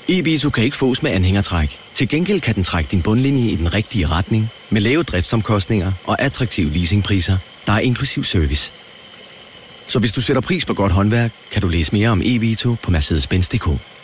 E-Vito kan ikke fås med anhængertræk. Til gengæld kan den trække din bundlinje i den rigtige retning med lave driftsomkostninger og attraktive leasingpriser, der er inklusiv service. Så hvis du sætter pris på godt håndværk, kan du læse mere om E-Vito på Mercedes-Benz.dk.